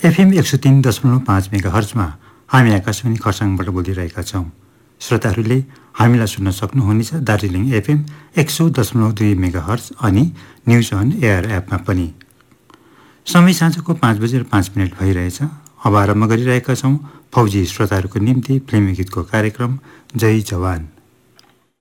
FM 103.5 मेगाहर्जमा हामी आकाशवाणी खरसाङबाट बोलिरहेका छौँ। श्रोताहरूले हामीलाई सुन्न सक्नुहुनेछ दार्जिलिङ एफएम 100.2 मेगाहर्ज अनि न्युज अन एयर एपमा पनि। समय साँझको 5:05 भइरहेछ। अब आरम्भ गरिरहेका छौँ फौजी श्रोताहरूको निम्ति फिल्मी गीतको कार्यक्रम जय जवान।